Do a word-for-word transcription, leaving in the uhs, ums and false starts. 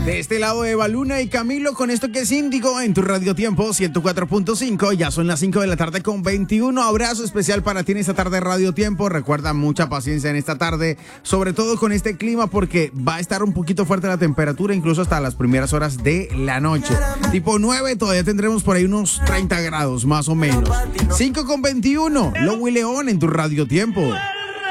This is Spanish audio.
De este lado Eva Luna y Camilo con esto que es Índigo en tu Radio Tiempo ciento cuatro punto cinco. Ya son las cinco de la tarde con veintiuno. Abrazo especial para ti en esta tarde Radio Tiempo. Recuerda, mucha paciencia en esta tarde, sobre todo con este clima, porque va a estar un poquito fuerte la temperatura, incluso hasta las primeras horas de la noche. Tipo nueve, todavía tendremos por ahí unos treinta grados más o menos. cinco con veintiuno. Lowy León en tu Radio Tiempo.